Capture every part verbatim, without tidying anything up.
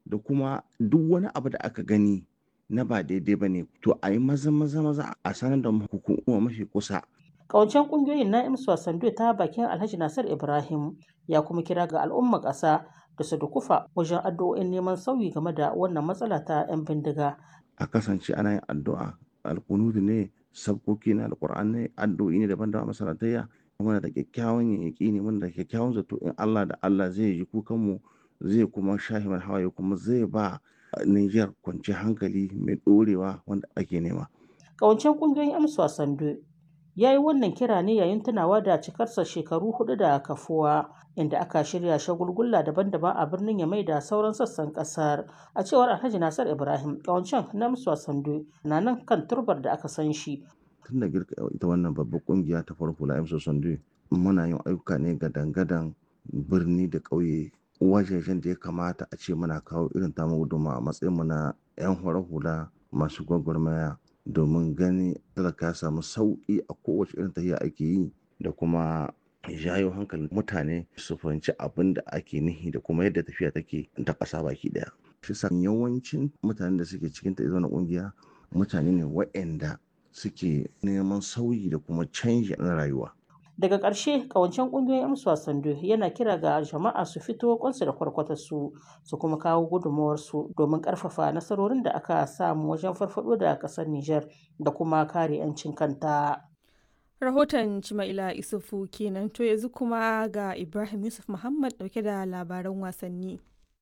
da kuma duk wani abu da aka gani na ba daidai ba ne to a yi maza maza maza a sanar da hukuma mafi kusa. Ƙawancen ƙungiyoyin na imsu Sandu ta bakin Alhaji Nasir Ibrahim ya kuma kira ga al'ummar ƙasa da su dukufa wajen addu'o'in neman sauyi game da wannan matsala ta 'yan bindiga. A kasance ana yin addu'a, alkunutu ne, sabkoki na alkur'an ne, addu'o'i ne daban-daban masallatayya. Muna da kyakkyawan yaƙini, muna da kyakkyawan zato in Allah da Allah zai ji kukanmu, zai kuma shafe mana hawaye, kuma zai ba Niger kwanciyar hankali mai ɗorewa wanda ake nema. Ƙawancen ƙungiyoyin amsa Sandu ya yi wannan kira ne yayin tunawa da cikarsa shekaru hudu da kafuwa, inda aka shirya shagulgula daban-daban a birnin Yamai da sauran sassan kasar. A cewar Alhaji Nasir Ibrahim, ƙawancen na amsa Sandu na nan kan turbar da aka san shi. Tun da girka ita wannan babbar kungiya ta farko la amsa Sandu, muna yin ayyuka ne ga dangadan birni da ƙauye, wajejen da ya kamata a ce muna kawo irin tamu gudunmawa a matsayinmu na 'yan hula masu gwagwarmaya, domin gani talaka ya samu sauƙi a kowace irin tafiya ake yi, da kuma jayo hankalin mutane su fahimci abin da ake nihi da kuma yadda tafiya take ta ƙasa baki ɗaya. Shi sa yawancin mutanen da suke cikin ta na ƙungiya mutane ne waɗanda suke neman sauyi da kuma canji na rayuwa. Daga ƙarshe, ƙawancen ƙungiyoyin amsa Sandu yana kira ga jama'a su fito kwansu da kwarkwatarsu su kuma kawo gudunmawarsu domin ƙarfafa nasarorin da aka samu wajen farfaɗo da ƙasar Nijar da kuma kare 'yancin kanta. Rahoton Cimaila Isufu kenan, to yanzu kuma ga Ibrahim Yusuf Muhammad ɗauke da labaran wasanni.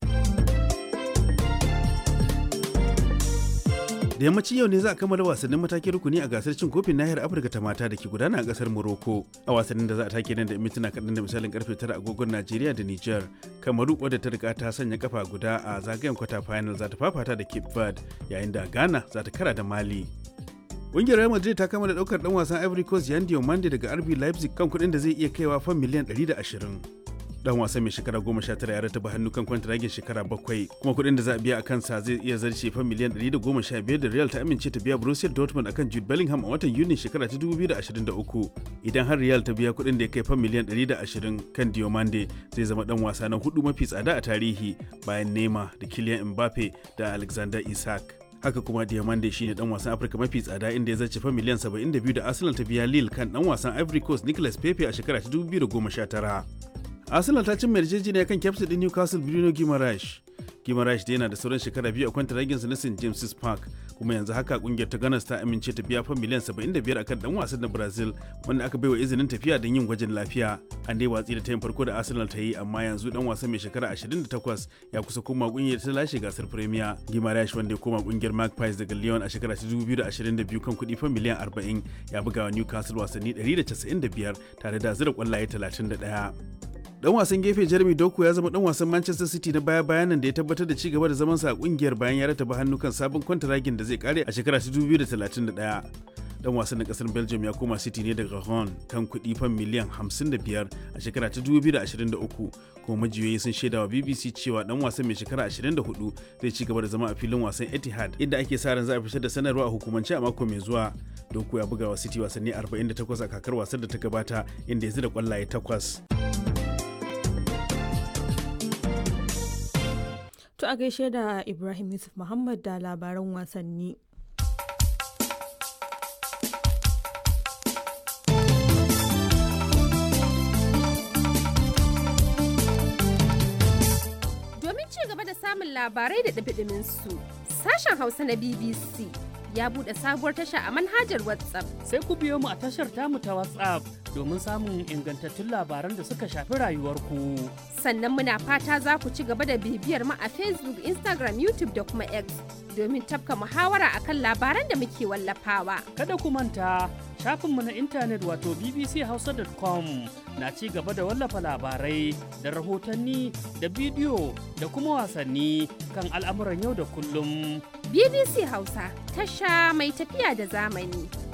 Da yammacin yau ne za a kammala wasannin matakin rukuni a gasar cin kofin nahiyar Afirka ta mata da ke gudana a kasar Morocco. A wasannin da za a take nan da mintuna kaɗan da misalin karfe tara agogon Najeriya da Nijar, Kamaru wadda ta riga ta sanya kafa guda a zagayen kwata final za ta fafata da Cape Verde, yayin da Ghana za ta kara da Mali. Ƙungiyar Real Madrid ta kammala ɗaukar ɗan wasan Ivory Coast Yan Diomande daga R B Leipzig kan kuɗin da zai iya kaiwa fan miliyan ɗari da ashirin. Dan wasan mai shekara goma sha tara ya rataba hannu kan kwantiragin shekara bakwai, kuma kuɗin da za a biya a kansa zai iya zarce fan miliyan ɗari da goma sha biyar da Real ta amince ta biya Borussia Dortmund akan Jude Bellingham a watan Yunin shekara ta dubu biyu da ashirin da uku. Idan har Real ta biya kuɗin da ya kai fan miliyan ɗari da ashirin kan Diomande, zai zama dan wasa na hudu mafi tsada a tarihi bayan Neymar da Kylian Mbappe da Alexander Isak. Haka kuma Diamande shine dan wasan Afirka mafi tsada inda ya zarce fa miliyan saba'in da biyu da Arsenal ta biya Lille kan dan wasan Ivory Coast Nicolas Pepe a shekara ta dubu biyu da goma sha tara. Arsenal ta cimma yarjejeniya kan kyaftin din Newcastle Bruno Guimaraes. Guimaraes da yana da sauran shekara biyu a kwantaraginsa na Saint James's Park, kuma yanzu haka kungiyar ta Gunners ta amince ta biya fa miliyan saba'in da biyar akan dan wasan na Brazil wanda aka baiwa izinin tafiya don yin gwajin lafiya. An dai watsi da tayin farko da Arsenal ta yi, amma yanzu dan wasan mai shekara ashirin da takwas ya kusa koma kungiyar ta lashe gasar Premier. Guimaraes wanda ya koma kungiyar Magpies daga Lyon a shekara ta dubu biyu da ashirin da biyu kan kuɗi fa miliyan arba'in, ya buga wa Newcastle wasanni ɗari da casa'in da biyar tare da zira kwallaye talatin da ɗaya. Dan wasan gefe Jeremy Doku ya zama dan wasan Manchester City na baya-bayan nan da ya tabbatar da ci gaba da zamansa a kungiyar bayan ya rataba hannu kan sabon kwantaragin da zai kare a shekara ta dubu biyu da talatin da ɗaya. Dan wasan na kasar Belgium ya koma City ne daga Rouen kan kuɗi fan miliyan hamsin da biyar a shekara ta dubu biyu da ashirin da uku, kuma majiyoyi sun shaida wa B B C cewa dan wasan mai shekara ashirin da hudu zai ci gaba da zama a filin wasan Etihad, inda ake sa ran za a fitar da sanarwa a hukumance a mako mai zuwa. Doku ya buga wa City wasanni arba'in da takwas a kakar wasar da ta gabata, inda ya zira kwallaye takwas. To a gaishe da Ibrahim Yusuf Muhammad da labaran wasanni. Domin ci gaba da samun labarai da ɗumi su, sashen Hausa na B B C ya buɗe sabuwar tasha a manhajar WhatsApp. Sai ku biyo mu a tashar tamu ta WhatsApp domin samun ingantattun labaran da suka shafi rayuwarku. Sannan muna fata za ku ci gaba da bibiyar mu a Facebook, Instagram, YouTube da kuma X domin tafka muhawara akan labaran da muke wallafawa. Kada ku manta, shafinmu na intanet wato b b c hausa dot com na ci gaba da wallafa labarai da rahotanni da bidiyo da kuma wasanni kan al'amuran yau da kullum. B B C Hausa, tasha mai tafiya da zamani.